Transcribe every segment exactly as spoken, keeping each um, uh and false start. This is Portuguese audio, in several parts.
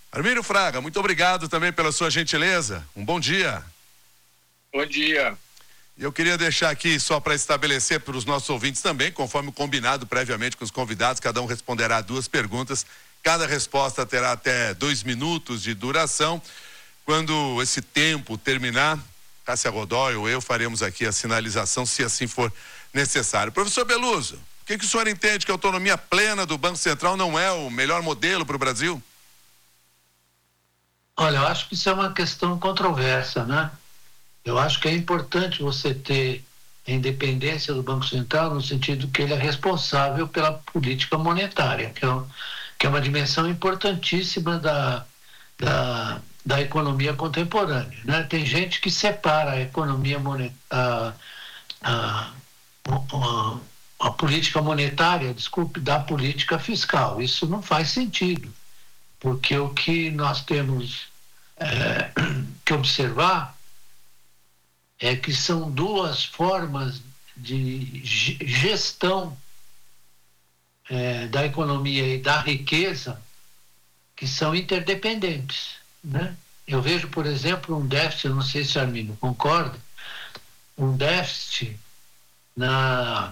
Armínio Fraga, muito obrigado também pela sua gentileza. Um bom dia. Bom dia. Eu queria deixar aqui só para estabelecer para os nossos ouvintes também, conforme combinado previamente com os convidados, cada um responderá duas perguntas. Cada resposta terá até dois minutos de duração. Quando esse tempo terminar, Cássia Godoy ou eu faremos aqui a sinalização, se assim for necessário. Professor Beluso, o que, que o senhor entende que a autonomia plena do Banco Central não é o melhor modelo para o Brasil? Olha, eu acho que isso é uma questão controversa, né? Eu acho que é importante você ter a independência do Banco Central no sentido que ele é responsável pela política monetária, que é, um, que é uma dimensão importantíssima da, da, da economia contemporânea, né? Tem gente que separa a economia monetária, a, a, a política monetária, desculpe, da política fiscal. Isso não faz sentido, porque o que nós temos é, que observar é que são duas formas de gestão é, da economia e da riqueza que são interdependentes, né? Eu vejo, por exemplo, um déficit, não sei se o Armínio concorda, um déficit na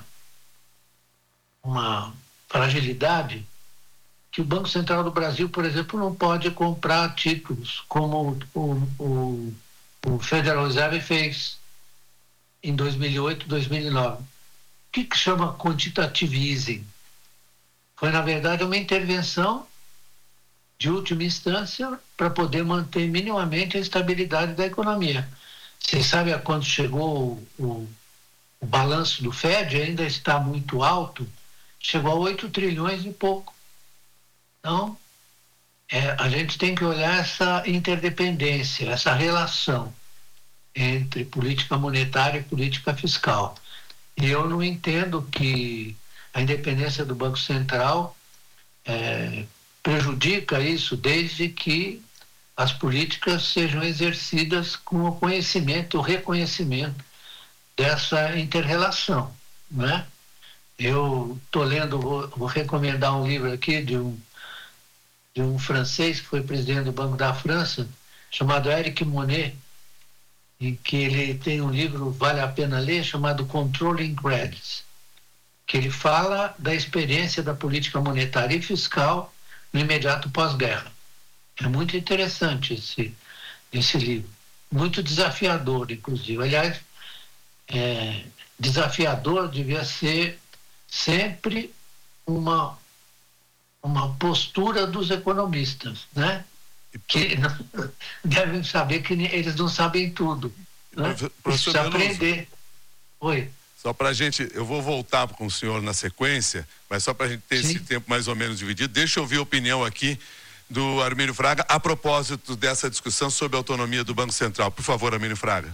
uma fragilidade que o Banco Central do Brasil, por exemplo, não pode comprar títulos como o, o, o Federal Reserve fez em dois mil e oito, dois mil e nove. O que, que chama quantitative easing? Foi, na verdade, uma intervenção de última instância para poder manter minimamente a estabilidade da economia. Vocês sabem a quanto chegou o, o, o balanço do Fed? Ainda está muito alto, chegou a oito trilhões e pouco. Então, é, a gente tem que olhar essa interdependência, essa relação entre política monetária e política fiscal. E eu não entendo que a independência do Banco Central é, prejudica isso, desde que as políticas sejam exercidas com o conhecimento, o reconhecimento dessa inter-relação, né? Eu estou lendo, vou, vou recomendar um livro aqui de um de um francês que foi presidente do Banco da França, chamado Eric Monet, em que ele tem um livro, vale a pena ler, chamado Controlling Credits, que ele fala da experiência da política monetária e fiscal no imediato pós-guerra. É muito interessante esse, esse livro, muito desafiador, inclusive. Aliás, é, desafiador devia ser sempre uma uma postura dos economistas, né? Que devem saber que eles não sabem tudo, né? Precisa aprender. Oi. Só para a gente, eu vou voltar com o senhor na sequência, mas só para a gente ter Sim. esse tempo mais ou menos dividido, deixa eu ouvir a opinião aqui do Armínio Fraga a propósito dessa discussão sobre a autonomia do Banco Central. Por favor, Armínio Fraga.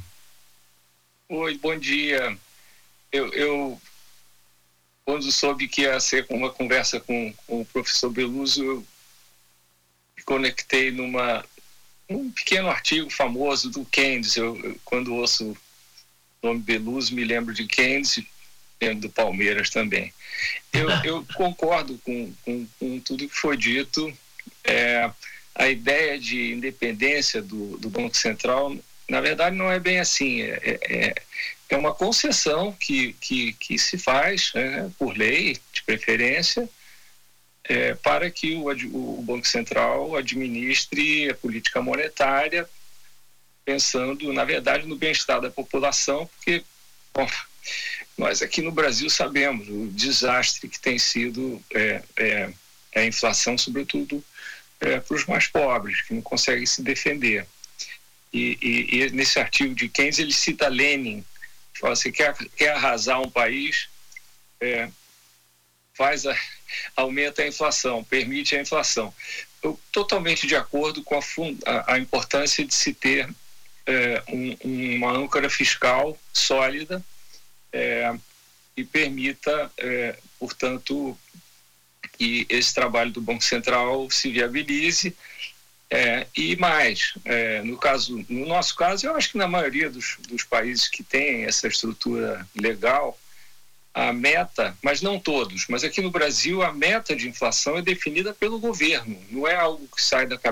Oi, bom dia. Eu... eu... Quando soube que ia ser uma conversa com, com o professor Beluso, eu me conectei numa, num pequeno artigo famoso do Keynes. Eu, eu, quando ouço o nome Beluso, me lembro de Keynes e lembro do Palmeiras também. Eu, eu concordo com, com, com tudo que foi dito. É, a ideia de independência do, do Banco Central, na verdade, não é bem assim. É, é, É uma concessão que, que, que se faz, né, por lei, de preferência, é, para que o, o Banco Central administre a política monetária, pensando, na verdade, no bem-estar da população, porque, bom, nós aqui no Brasil sabemos o desastre que tem sido é, é, a inflação, sobretudo é, para os mais pobres, que não conseguem se defender. E, e, e nesse artigo de Keynes, ele cita Lenin, fala assim, quer, quer arrasar um país, é, faz a, aumenta a inflação, permite a inflação. Eu totalmente de acordo com a, a, a importância de se ter é, um, uma âncora fiscal sólida é, e permita, é, portanto, que esse trabalho do Banco Central se viabilize. É, e mais, é, no, caso, no nosso caso, eu acho que na maioria dos, dos países que têm essa estrutura legal, a meta, mas não todos, mas aqui no Brasil a meta de inflação é definida pelo governo, não é algo que sai da cabeça